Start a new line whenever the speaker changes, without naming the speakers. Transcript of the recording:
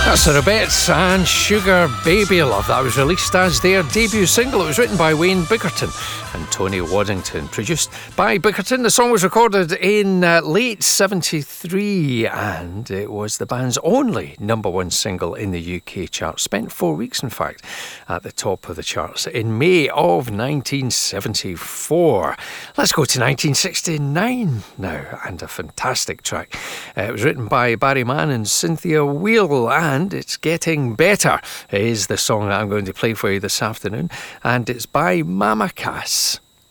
That's the Robettes and Sugar Baby Love. That was released as their debut single. It was written by Wayne Bickerton and Tony Waddington, produced by Bickerton. The song was recorded in late 73 and it was the band's only number one single in the UK chart. Spent 4 weeks, in fact, at the top of the charts in May of 1974. Let's go to 1969 now, and a fantastic track. It was written by Barry Mann and Cynthia Weil, and It's Getting Better is the song that I'm going to play for you this afternoon, and it's by Mama Cass.